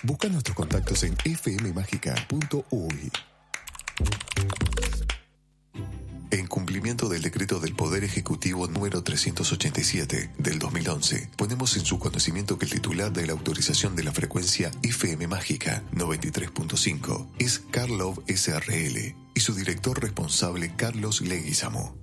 Busca nuestros contactos en fmmagica.uy. En cumplimiento del decreto del Poder Ejecutivo número 387 del 2011, ponemos en su conocimiento que el titular de la autorización de la frecuencia FM Mágica 93.5 es Karlov SRL y su director responsable Carlos Leguizamo.